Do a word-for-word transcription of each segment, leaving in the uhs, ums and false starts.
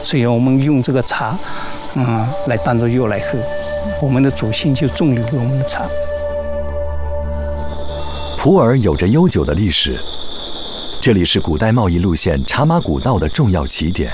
所以我们用这个茶，嗯，来当做药来喝。我们的祖先就种留给我们的茶。 普洱有着悠久的历史，这里是古代贸易路线茶马古道的重要起点。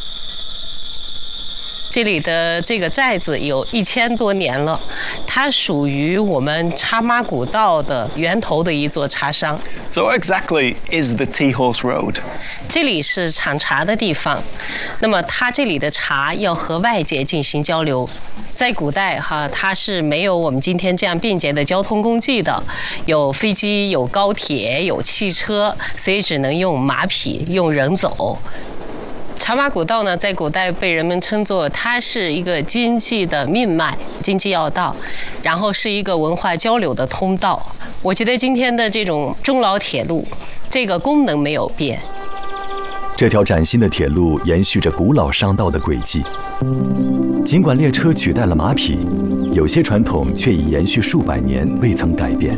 这里的这个寨子有一千多年了，它属于我们茶马古道的源头的一座茶商。 So what exactly is the Tea Horse Road? 这里是产茶的地方，那么它这里的茶要和外界进行交流。在古代哈，它是没有我们今天这样便捷的交通工具的，有飞机、有高铁、有汽车，所以只能用马匹、用人走。茶马古道呢，在古代被人们称作它是一个经济的命脉、经济要道，然后是一个文化交流的通道。我觉得今天的这种中老铁路，这个功能没有变。 这条崭新的铁路延续着古老商道的轨迹，尽管列车取代了马匹，有些传统却已延续数百年，未曾改变。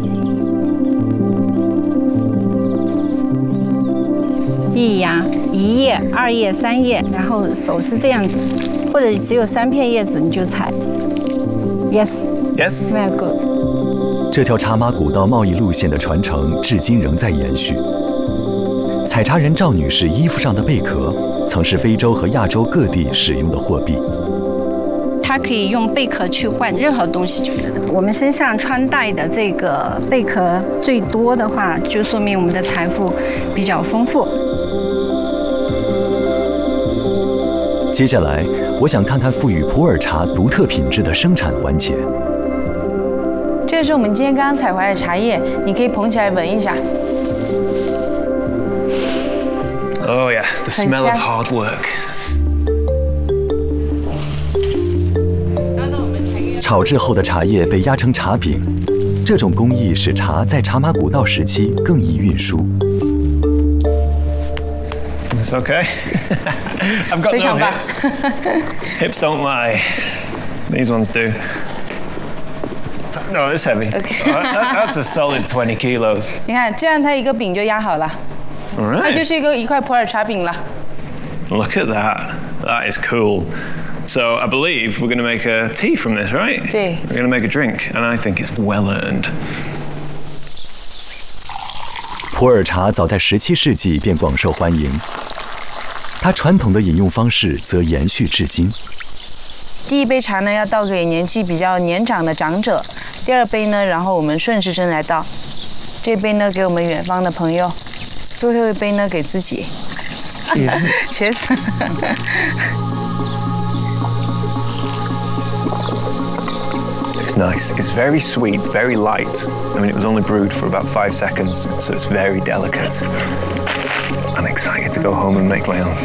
一芽一叶、二叶、三叶，然后手是这样子，或者只有三片叶子你就采。Yes. Yes. Very good. 这条茶马古道贸易路线的传承至今仍在延续。采茶人赵女士衣服上的贝壳，曾是非洲和亚洲各地使用的货币。 它可以用贝壳去换任何东西。我们身上穿戴的这个贝壳最多的话，就说明我们的财富比较丰富。 接下来，我想看看赋予普洱茶独特品质的生产环节。 这个是我们今天刚刚采回来的茶叶，你可以捧起来闻一下。 Oh yeah, the smell of hard work. 炒制后的茶叶被压成茶饼，这种工艺使茶在茶马古道时期更易运输。 It's okay. I've got no hips. Hips don't lie. These ones do. No, it's heavy. Okay. That's a solid twenty kilos. 你看，这样它一个饼就压好了， All right. 它就是一个一块普洱茶饼了。 Look at that. That is cool. So I believe we're going to make a tea from this, right? 对。 We're going to make a drink, and I think it's well earned. 普洱茶早在十七世纪便广受欢迎，它传统的饮用方式则延续至今。 第一杯茶呢，要倒给年纪比较年长的长者；第二杯呢，然后我们顺时针来倒。这杯呢，给我们远方的朋友；最后一杯呢，给自己。 Cheers. Cheers. It's nice. It's very sweet, very light. I mean, it was only brewed for about five seconds, so it's very delicate. I'm excited to go home and make my own.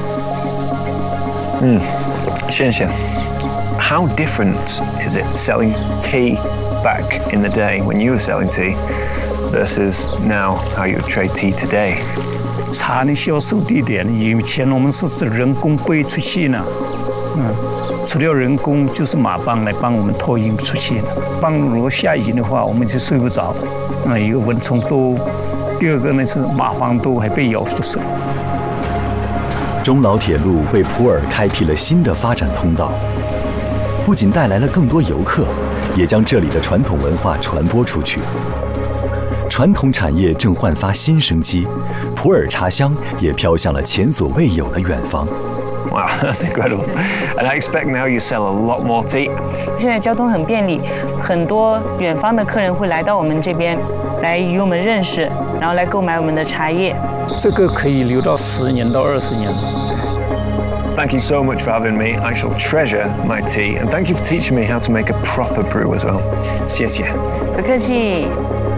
Mm. Xian Xian, how different is it selling tea back in the day when you were selling tea versus now how you trade tea today? 茶的销售地点，以前我们是指人工背出去呢，嗯。除了人工，就是马帮来帮我们托运出去的。帮如果下雨的话，我们就睡不着，啊，一个蚊虫多，第二个呢是蚂蟥多，还被咬住手。 中老铁路为普洱开辟了新的发展通道，不仅带来了更多游客，也将这里的传统文化传播出去。传统产业正焕发新生机，普洱茶香也飘向了前所未有的远方。 Wow, that's incredible. And I expect now you sell a lot more tea. 现在交通很便利，很多远方的客人会来到我们这边，来与我们认识，然后来购买我们的茶叶。 这个可以留到十年到二十年。 Thank you so much for having me. I shall treasure my tea, and thank you for teaching me how to make a proper brew as well. 谢谢。 不客气。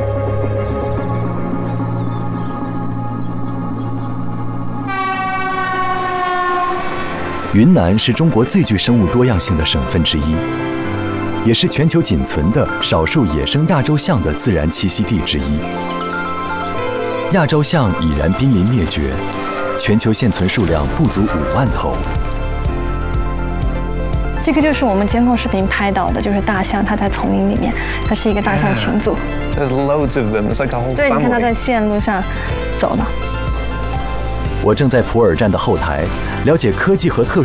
云南是中国最具生物多样性的省份之一，也是全球仅存的少数野生亚洲象的自然栖息地之一。亚洲象已然濒临灭绝，全球现存数量不足五万头。 这个就是我们监控视频拍到的，就是大象，它在丛林里面，它是一个大象群组。 There's loads of them. It's like a whole family. 对，你看它在线路上走了。 我正在普洱站的后台了解科技和特殊